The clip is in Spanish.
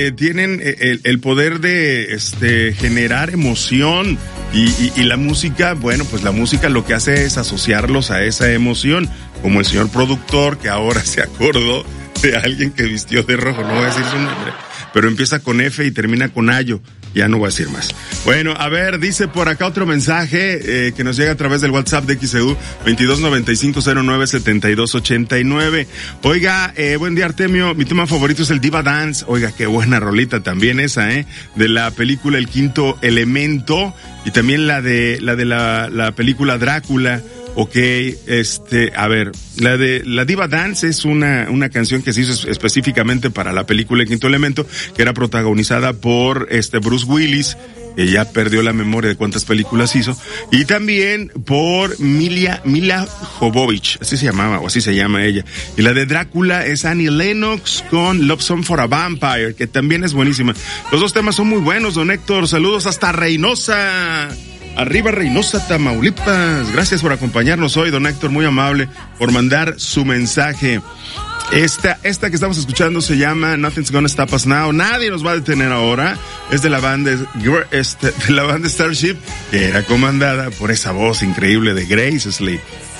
tienen el poder de generar emoción y la música, bueno, pues la música lo que hace es asociarlos a esa emoción, como el señor productor que ahora se acordó de alguien que vistió de rojo, no voy a decir su nombre, pero empieza con F y termina con Ayo. Ya no voy a decir más. Bueno, a ver, dice por acá otro mensaje que nos llega a través del WhatsApp de XEU 2295097289. Oiga, buen día Artemio, mi tema favorito es el Diva Dance. Oiga, qué buena rolita también esa, de la película El Quinto Elemento y también la de la película Drácula. Ok, a ver, la Diva Dance es una canción que se hizo específicamente para la película El Quinto Elemento, que era protagonizada por Bruce Willis, que ya perdió la memoria de cuántas películas hizo, y también por Mila Jovovich, así se llamaba, o así se llama ella. Y la de Drácula es Annie Lennox con Love Song for a Vampire, que también es buenísima. Los dos temas son muy buenos, don Héctor, saludos hasta Reynosa. Arriba Reynosa, Tamaulipas. Gracias por acompañarnos hoy, don Héctor, muy amable por mandar su mensaje. Esta que estamos escuchando se llama Nothing's Gonna Stop Us Now. Nadie nos va a detener ahora. Es de la banda Starship, que era comandada por esa voz increíble de Grace Slick.